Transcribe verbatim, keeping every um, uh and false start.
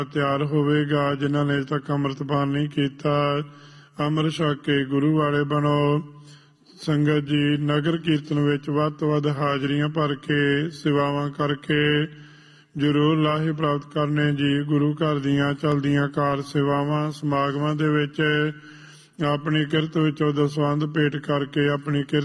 ਤਿਆਰ ਹੋਵੇਗਾ। ਜਿਨ੍ਹਾਂ ਨੇ ਅਜੇ ਤੱਕ ਅੰਮ੍ਰਿਤਪਾਨ ਨਹੀਂ ਕੀਤਾ, ਅੰਮ੍ਰਿਤ ਛਕ ਕੇ ਗੁਰੂ ਵਾਲੇ ਬਣੋ। ਸੰਗਤ ਜੀ, ਨਗਰ ਕੀਰਤਨ ਵਿੱਚ ਵੱਧ ਤੋਂ ਵੱਧ ਹਾਜ਼ਰੀਆਂ ਭਰ ਕੇ ਸੇਵਾਵਾਂ ਕਰਕੇ ਜ਼ਰੂਰ ਲਾਹੇ ਪ੍ਰਾਪਤ ਕਰਨੇ ਜੀ। ਗੁਰੂ ਘਰ ਦੀਆਂ ਚਲਦੀਆਂ ਕਾਰ ਸੇਵਾਵਾਂ ਸਮਾਗਮਾਂ ਦੇ ਵਿੱਚ ਆਪਣੀ ਕਿਰਤ ਵਿੱਚੋਂ ਦਸਵੰਧ ਭੇਟ ਕਰਕੇ ਆਪਣੀ ਕਿਰਤ